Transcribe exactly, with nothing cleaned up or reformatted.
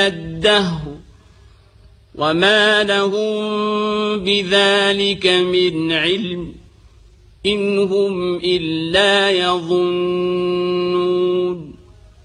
الدهر وما لهم بذلك من علم إن هم إلا يظنون